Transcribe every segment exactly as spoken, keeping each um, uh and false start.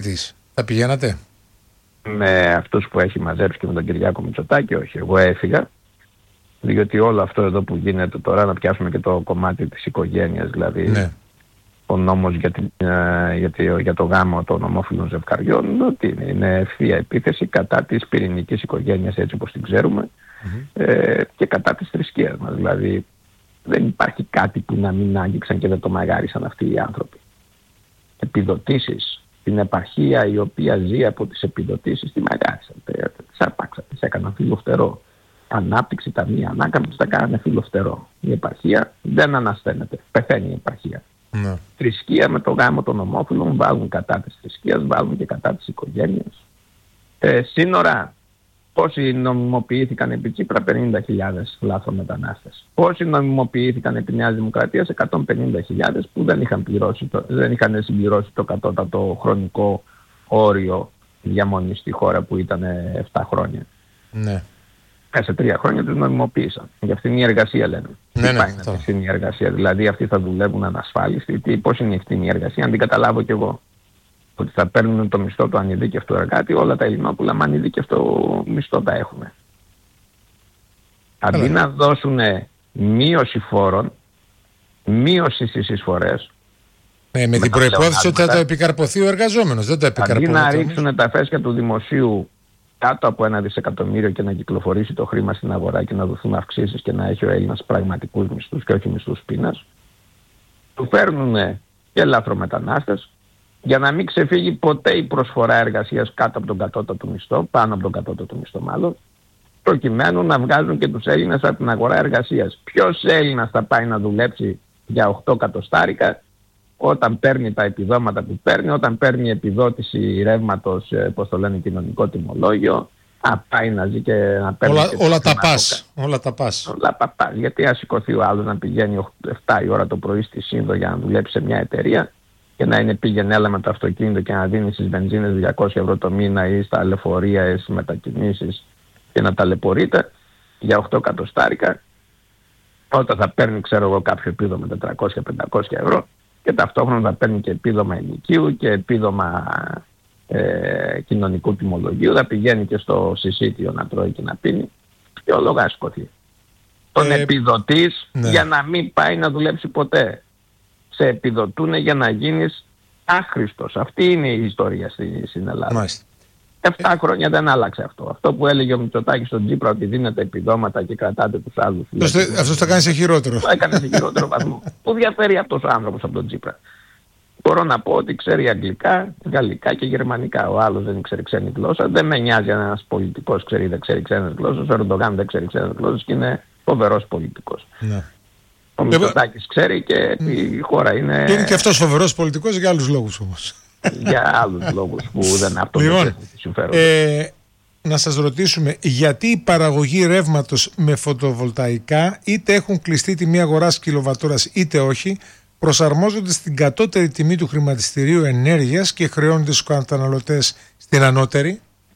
Θα πηγαίνατε? Με αυτούς που έχει μαζέψει και με τον Κυριάκο Μητσοτάκη, όχι. Εγώ έφυγα. Διότι όλο αυτό εδώ που γίνεται τώρα, να πιάσουμε και το κομμάτι της οικογένειας, δηλαδή ναι. ο νόμος για, την, για, το, για το γάμο των ομόφυλων ζευγαριών, ότι είναι, είναι ευθεία επίθεση κατά της πυρηνικής οικογένειας έτσι όπως την ξέρουμε mm-hmm. ε, και κατά της θρησκείας μας. Δηλαδή δεν υπάρχει κάτι που να μην άγγιξαν και δεν το μαγάρισαν αυτοί οι άνθρωποι. Επιδοτήσεις, την επαρχία η οποία ζει από τις επιδοτήσεις, τη μαγάρισαν, τις άρπαξαν, τις έκαναν φιλοφτερό. Ανάπτυξη, ταμεία ανάκαμψης τα κάνανε φιλοφτερό. Η επαρχία δεν ανασταίνεται. Πεθαίνει η επαρχία. Ναι. Θρησκεία με το γάμο των ομόφυλων, βάλουν κατά της θρησκείας, βάλουν και κατά της οικογένειας. Ε, σύνορα, πόσοι νομιμοποιήθηκαν επί Τσίπρα? πενήντα χιλιάδες λάθρομετανάστες. Πόσοι νομιμοποιήθηκαν επί Νέας Δημοκρατίας? εκατόν πενήντα χιλιάδες που δεν είχαν, πληρώσει το, δεν είχαν συμπληρώσει το κατώτατο χρονικό όριο διαμονής στη χώρα που ήταν επτά χρόνια. Ναι. Σε τρία χρόνια τους νομιμοποίησαν. Για φθηνή εργασία λένε. Ναι, τι ναι, πάει ναι, με φθηνή εργασία? Δηλαδή αυτοί θα δουλεύουν ανασφάλιστοι. Τι, πώς είναι η φθηνή εργασία? Αν την καταλάβω κι εγώ. Ότι θα παίρνουν το μισθό του ανειδίκευτου εργάτη, όλα τα Ελληνόπουλα με ανειδίκευτο μισθό τα έχουν. Αντί να δώσουν μείωση φόρων, μείωση στις εισφορές. Ναι, με την προϋπόθεση ότι θα το επικαρποθεί ο εργαζόμενος. Δεν το επικαρποθεί. Αντί να ρίξουν τα φέσια του δημοσίου κάτω από ένα δισεκατομμύριο και να κυκλοφορήσει το χρήμα στην αγορά και να δοθούν αυξήσεις και να έχει ο Έλληνας πραγματικούς μισθούς και όχι μισθούς πείνας, του φέρνουν και λάθρομετανάστες για να μην ξεφύγει ποτέ η προσφορά εργασίας κάτω από τον κατώτατο μισθό, πάνω από τον κατώτατο μισθό μάλλον, προκειμένου να βγάζουν και τους Έλληνες από την αγορά εργασίας. Ποιος Έλληνας θα πάει να δουλέψει για οκτώ εκατοστάρικα όταν παίρνει τα επιδόματα που παίρνει, όταν παίρνει επιδότηση ρεύματος, πώς το λένε, κοινωνικό τιμολόγιο, α, πάει να ζει και να παίρνει... Όλα, και όλα τα πας. Όλα τα πας. Όλα τα πας. Γιατί ας σηκωθεί ο άλλος να πηγαίνει επτά η ώρα το πρωί στη Σύνδο για να δουλέψει σε μια εταιρεία και να είναι πήγαινε έλα με το αυτοκίνητο και να δίνει στις βενζίνες διακόσια ευρώ το μήνα ή στα λεωφορεία ή στις μετακινήσεις και να ταλαιπωρείται για οκτώ εκατοστάρικα, όταν θα παίρνει, ξέρω εγώ, κάποιο επίδομα τετρακόσια με πεντακόσια ευρώ και ταυτόχρονα θα παίρνει και επίδομα ενοικίου και επίδομα ε, κοινωνικού τιμολογίου, θα πηγαίνει και στο συσίτιο να τρώει και να πίνει και ο λόγος σκοτεί. Τον ε, επιδοτείς ναι. για να μην πάει να δουλέψει ποτέ. Σε επιδοτούν για να γίνεις άχρηστος. Αυτή είναι η ιστορία στη, στην Ελλάδα. Μάλιστα. Εφτά χρόνια δεν άλλαξε αυτό. Αυτό που έλεγε ο Μητσοτάκης στον Τσίπρα ότι δίνετε επιδόματα και κρατάτε τους άλλους. Αυτό το κάνει σε χειρότερο. Το έκανε σε χειρότερο βαθμό. Πού διαφέρει αυτός ο άνθρωπος από τον Τσίπρα? Μπορώ να πω ότι ξέρει αγγλικά, γαλλικά και γερμανικά. Ο άλλος δεν ξέρει ξένη γλώσσα. Δεν με νοιάζει αν ένας πολιτικός ξέρει δεν ξέρει ξένες γλώσσες. Ο Ερντογάν δεν ξέρει ξένες γλώσσες και είναι φοβερός πολιτικός. Ναι. Ο Μητσοτάκης ξέρει και mm. η χώρα είναι... Και είναι και αυτός φοβερός πολιτικός για άλλους λόγους όμως. Για άλλους λόγους που δεν αυτό λοιπόν, ε, να σας ρωτήσουμε, γιατί η παραγωγή ρεύματος με φωτοβολταϊκά, είτε έχουν κλειστεί τιμή αγοράς κιλοβατόρας είτε όχι, προσαρμόζονται στην κατώτερη τιμή του χρηματιστηρίου ενέργειας και χρεώνονται στους καταναλωτές στην ανώτερη?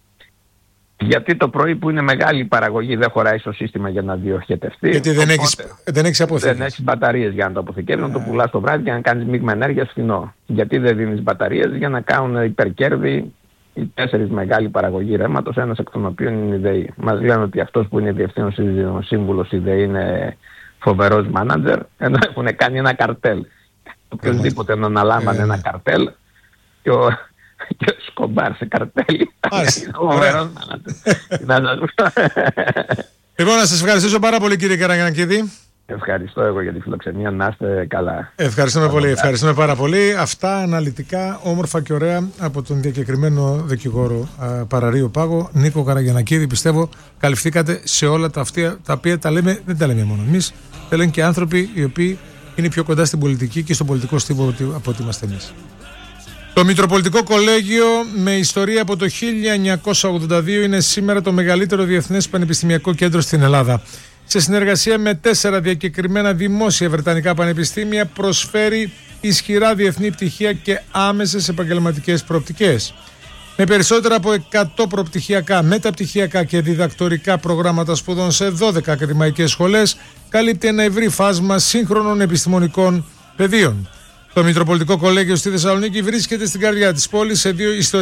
Γιατί το πρωί που είναι μεγάλη η παραγωγή δεν χωράει στο σύστημα για να διοχετευτεί. Γιατί δεν έχεις, δεν έχεις αποθήκες. Δεν έχεις μπαταρίες για να το αποθηκεύεις, να το πουλάς το βράδυ για να κάνεις μείγμα ενέργειας φθηνό. Γιατί δεν δίνεις μπαταρίες? Για να κάνουν υπερκέρδη οι τέσσερις μεγάλοι παραγωγοί ρεύματος, ένας εκ των οποίων είναι η ΔΕΗ. Μας λένε ότι αυτός που είναι διευθύνων σύμβουλος η ΔΕΗ είναι φοβερός μάνατζερ, ενώ έχουν κάνει ένα καρτέλ. Οποιοςδήποτε να αναλάμβανε ένα καρτέλ και ο... και ο Σκομπάρ σε καρτέλι. Λοιπόν, να σας ευχαριστήσω πάρα πολύ, κύριε Καραγιαννακίδη. Ευχαριστώ εγώ για τη φιλοξενία, να είστε καλά. Ευχαριστούμε πολύ, ευχαριστούμε πάρα πολύ. Αυτά αναλυτικά, όμορφα και ωραία από τον διακεκριμένο δικηγόρο Παραρείο Πάγο, Νίκο Καραγιαννακίδη. Πιστεύω καλυφθήκατε σε όλα τα αυτά τα οποία τα λέμε, δεν τα λέμε μόνο εμείς, τα λένε και άνθρωποι οι οποίοι είναι πιο κοντά στην πολιτική και στον πολιτικό στίβο από ό,τι είμαστε εμείς. Το Μητροπολιτικό Κολέγιο, με ιστορία από το χίλια εννιακόσια ογδόντα δύο, είναι σήμερα το μεγαλύτερο διεθνές πανεπιστημιακό κέντρο στην Ελλάδα. Σε συνεργασία με τέσσερα διακεκριμένα δημόσια βρετανικά πανεπιστήμια, προσφέρει ισχυρά διεθνή πτυχία και άμεσες επαγγελματικές προοπτικές. Με περισσότερα από εκατό προπτυχιακά, μεταπτυχιακά και διδακτορικά προγράμματα σπουδών σε δώδεκα ακαδημαϊκές σχολές, καλύπτει ένα ευρύ φάσμα σύγχρονων επιστημονικών πεδίων. Το Μητροπολιτικό Κολέγιο στη Θεσσαλονίκη βρίσκεται στην καρδιά της πόλης, σε δύο ιστορικές